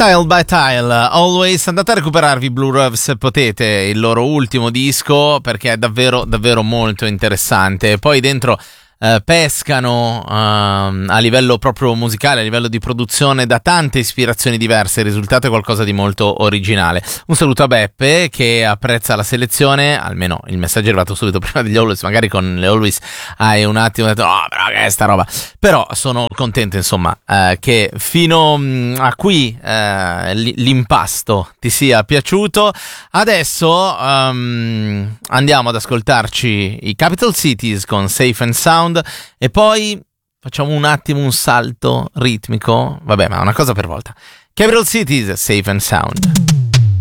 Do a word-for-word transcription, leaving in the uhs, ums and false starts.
Tile by Tile, Always. Andate a recuperarvi Blue Rove se potete, il loro ultimo disco, perché è davvero davvero molto interessante. Poi dentro eh, pescano eh, a livello proprio musicale, a livello di produzione, da tante ispirazioni diverse. Il risultato è qualcosa di molto originale. Un saluto a Beppe che apprezza la selezione, almeno il messaggio è arrivato subito prima degli Always. Magari con le Always hai un attimo detto oh però che è sta roba, però sono contento insomma eh, che fino mh, a qui eh, l'impasto ti sia piaciuto. Adesso um, andiamo ad ascoltarci i Capital Cities con Safe and Sound e poi facciamo un attimo un salto ritmico, vabbè, ma una cosa per volta. Capital Cities, Safe and Sound.